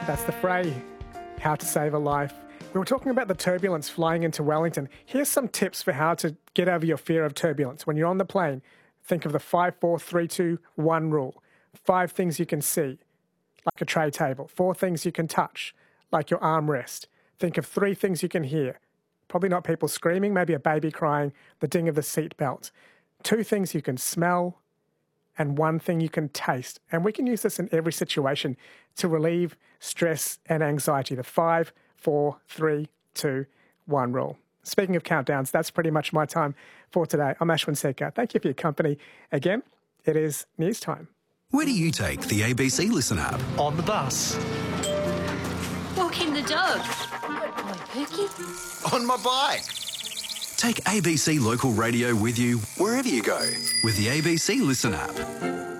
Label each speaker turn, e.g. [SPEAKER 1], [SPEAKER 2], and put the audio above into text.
[SPEAKER 1] That's the fray. How to save a life. We were talking about the turbulence flying into Wellington. Here's some tips for how to get over your fear of turbulence. When you're on the plane, think of the 5, 4, 3, 2, 1 rule. 5 things you can see, like a tray table. 4 things you can touch, like your armrest. Think of 3 things you can hear. Probably not people screaming, maybe a baby crying, the ding of the seatbelt. 2 things you can smell, and 1 thing you can taste. And we can use this in every situation to relieve stress and anxiety. The 5, 4, 3, 2, 1 rule. Speaking of countdowns, that's pretty much my time for today. I'm Ashwin Sekar. Thank you for your company. Again, it is news time.
[SPEAKER 2] Where do you take the ABC Listen app?
[SPEAKER 3] On the bus.
[SPEAKER 4] Walking the dog. Good boy, Pookie.
[SPEAKER 2] On my bike. Take ABC Local Radio with you wherever you go with the ABC Listen app.